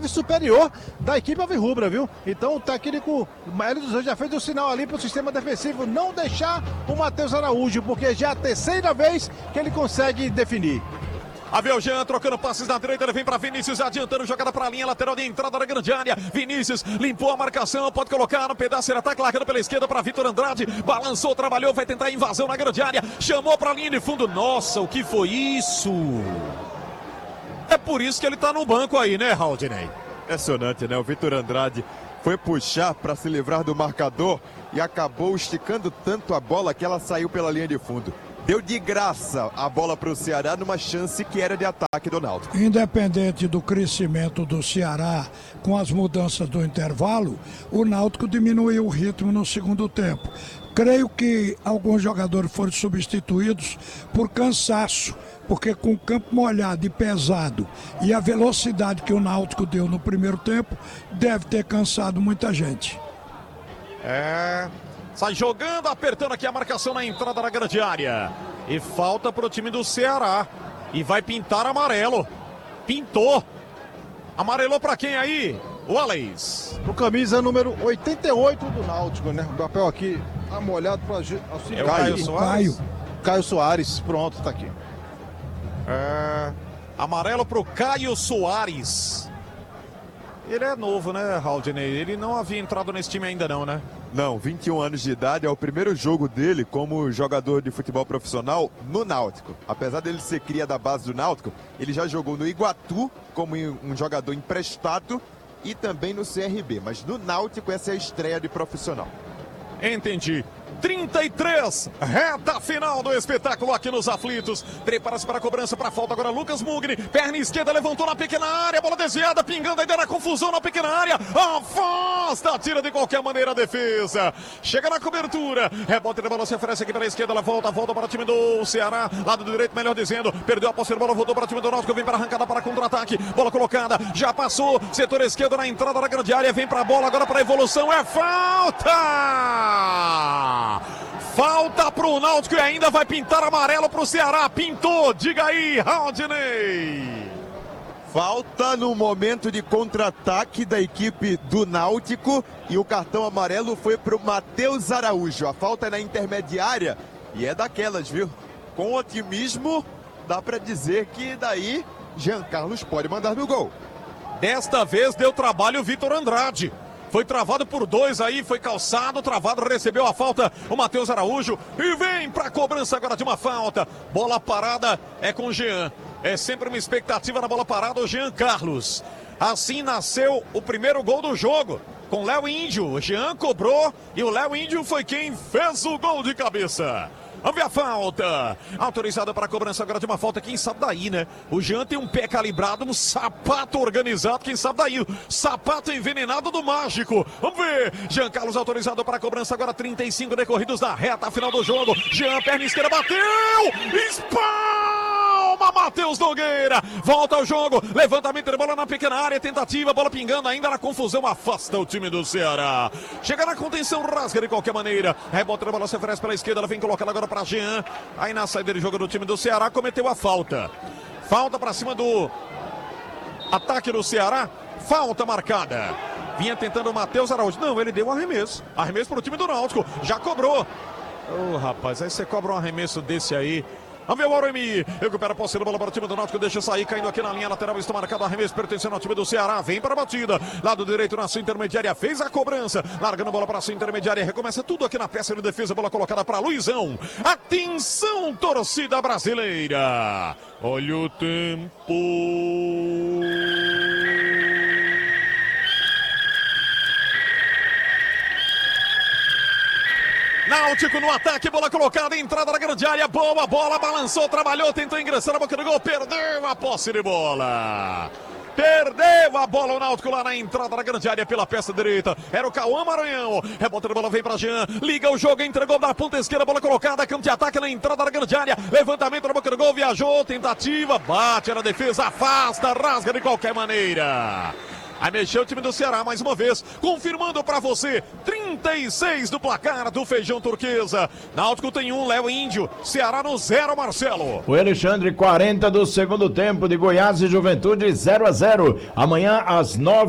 qualidade superior da equipe alvirrubra, viu? Então o técnico Hélio dos Anjos já fez um sinal ali para o sistema defensivo não deixar o Matheus Araújo, porque já é a terceira vez que ele consegue definir. A ver o Jean trocando passes na direita, ele vem para Vinícius, adiantando, jogada para a linha lateral de entrada da grande área. Vinícius limpou a marcação, pode colocar no pedaço, ele ataca, largando pela esquerda para Vitor Andrade, balançou, trabalhou, vai tentar a invasão na grande área, chamou para a linha de fundo. Nossa, o que foi isso? É por isso que ele tá no banco aí, né, Haldney? Impressionante, né? O Vitor Andrade foi puxar para se livrar do marcador e acabou esticando tanto a bola que ela saiu pela linha de fundo. Deu de graça a bola para o Ceará numa chance que era de ataque do Náutico. Independente do crescimento do Ceará com as mudanças do intervalo, o Náutico diminuiu o ritmo no segundo tempo. Creio que alguns jogadores foram substituídos por cansaço, porque com o campo molhado e pesado e a velocidade que o Náutico deu no primeiro tempo, deve ter cansado muita gente. Sai jogando, apertando aqui a marcação na entrada da grande área. E falta pro time do Ceará. E vai pintar amarelo. Pintou. Amarelou pra quem aí? O Alex. O camisa número 88 do Náutico, né? O papel aqui tá molhado para auxiliar. É o Caio Soares? Caio Soares, pronto, tá aqui. Amarelo pro Caio Soares. Ele é novo, né, Haldney? Ele não havia entrado nesse time ainda não, né? Não, 21 anos de idade, é o primeiro jogo dele como jogador de futebol profissional no Náutico. Apesar dele ser cria da base do Náutico, ele já jogou no Iguatu como um jogador emprestado e também no CRB. Mas no Náutico essa é a estreia de profissional. Entendi. 33, reta final do espetáculo aqui nos aflitos. Prepara-se para a cobrança, para a falta agora Lucas Mugni, perna esquerda, levantou na pequena área, bola desviada, pingando ainda na confusão na pequena área, afasta, tira de qualquer maneira a defesa, chega na cobertura, rebote de bola, se oferece aqui pela esquerda, ela volta para o time do Ceará, lado direito, melhor dizendo, perdeu a posse de bola, voltou para o time do Náutico, vem para a arrancada, para contra-ataque, bola colocada, já passou, setor esquerdo na entrada da grande área, vem para a bola agora para a evolução, é falta! Falta pro Náutico e ainda vai pintar amarelo pro Ceará. Pintou, diga aí, Haldney. Falta no momento de contra-ataque da equipe do Náutico e o cartão amarelo foi pro Matheus Araújo. A falta é na intermediária e é daquelas, viu? Com otimismo, dá pra dizer que daí Jean Carlos pode mandar no gol. Desta vez deu trabalho o Vitor Andrade. Foi travado por dois aí, foi calçado, travado, recebeu a falta o Matheus Araújo e vem para a cobrança agora de uma falta. Bola parada é com o Jean. É sempre uma expectativa na bola parada, o Jean Carlos. Assim nasceu o primeiro gol do jogo, com Léo Índio. O Jean cobrou e o Léo Índio foi quem fez o gol de cabeça. Vamos ver a falta. Autorizada para a cobrança agora de uma falta. Quem sabe daí, né? O Jean tem um pé calibrado, um sapato organizado. Quem sabe daí? Sapato envenenado do mágico. Vamos ver. Jean Carlos autorizado para a cobrança agora. 35 decorridos da reta final do jogo. Jean, perna esquerda, bateu. Espalma, Matheus Nogueira. Volta ao jogo. Levantamento de bola na pequena área. Tentativa, bola pingando ainda na confusão. Afasta o time do Ceará. Chega na contenção, rasga de qualquer maneira. Rebote da bola se oferece pela esquerda. Ela vem colocada agora para Jean, aí na saída de jogo do time do Ceará, cometeu a falta. Falta para cima do ataque do Ceará, falta marcada. Vinha tentando o Matheus Araújo, não, ele deu um arremesso para o time do Náutico, já cobrou. Rapaz, aí você cobra um arremesso desse aí. Vamos ver o Auremi, recupera a posse da bola para o time do Náutico, deixa sair, caindo aqui na linha lateral, está marcado arremesso, pertencendo ao time do Ceará, vem para a batida, lado direito na sua intermediária, fez a cobrança, largando a bola para a sua intermediária, recomeça tudo aqui na peça de defesa, bola colocada para Luizão, atenção torcida brasileira, olha o tempo... Náutico no ataque, bola colocada, entrada na grande área, boa bola, balançou, trabalhou, tentou ingressar na boca do gol, perdeu a posse de bola. Perdeu a bola o Náutico lá na entrada da grande área pela peça direita. Era o Cauã Maranhão. Rebota de bola, vem pra Jean. Liga o jogo, entregou da ponta esquerda, bola colocada, campo de ataque na entrada da grande área. Levantamento na boca do gol, viajou, tentativa, bate na defesa, afasta, rasga de qualquer maneira. Aí mexeu o time do Ceará mais uma vez, confirmando pra você, 36 do placar do Feijão Turquesa. Náutico tem 1, Léo Índio. Ceará no 0, Marcelo. O Alexandre, 40 do segundo tempo, de Goiás e Juventude, 0-0. Amanhã às 9